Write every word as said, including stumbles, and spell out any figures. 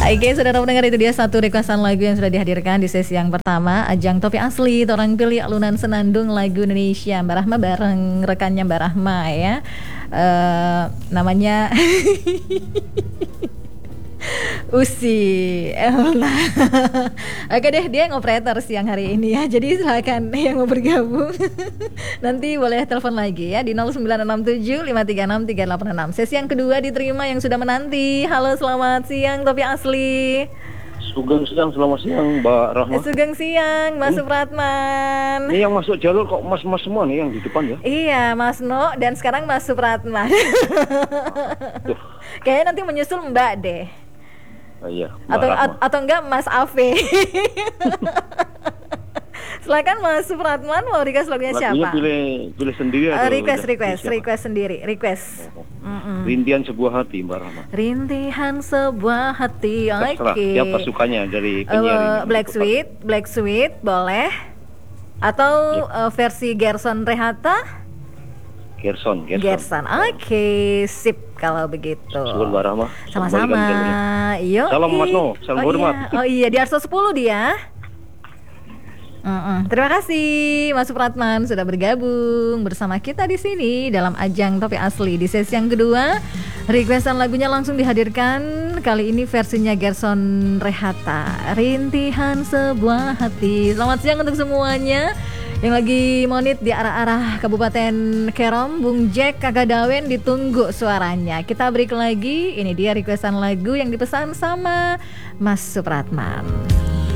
Oke, saudara pendengar, itu dia satu requestan lagu yang sudah dihadirkan di sesi yang pertama Ajang Topi Asli, Torang Pilih Alunan Senandung Lagu Indonesia. Mbak Rahma bareng rekannya Mbak Rahma ya. Uh, namanya Usi Elna. Oke deh, dia ngoperator siang hari ini ya. Jadi silakan yang mau bergabung nanti boleh telepon lagi ya di nol sembilan enam tujuh lima tiga enam tiga delapan enam. Sesi yang kedua diterima yang sudah menanti. Halo, selamat siang Topi Asli. Sugeng siang, selamat siang Mbak Rahma. Sugeng siang Mas Supratman. Ini yang masuk jalur kok mas-mas semua nih yang di depan ya. Iya, Mas No dan sekarang Mas Supratman. Kayaknya nanti menyusul Mbak deh. Oh, iya, atau a- atau enggak Mas Ave. Silakan Mas Supratman, mau request lagunya siapa? Pilih pilih sendiri uh, atau request request request sendiri request. Oh. Rintihan sebuah hati Mbak Rahma. Rintihan sebuah hati. Oke. Okay. Siapa sukanya dari penyiar uh, ini? Black Sweet, Black Sweet boleh. Atau ya. uh, versi Gerson Rehata? Gerson, Gerson. Gerson. Oke, okay. Sip kalau begitu. Syukur Mbak Rahma. Sama-sama. Yo. Salam Mas No, salam oh, hormat. Iya. Oh iya, di Arso sepuluh dia. Mm-mm. Terima kasih Mas Supratman sudah bergabung bersama kita di sini dalam Ajang Topi Asli di sesi yang kedua. Requestan lagunya langsung dihadirkan, kali ini versinya Gerson Rehata, Rintihan Sebuah Hati. Selamat siang untuk semuanya yang lagi monit di arah-arah Kabupaten Kerom. Bung Jack Kakak Dawen ditunggu suaranya. Kita break lagi. Ini dia requestan lagu yang dipesan sama Mas Supratman.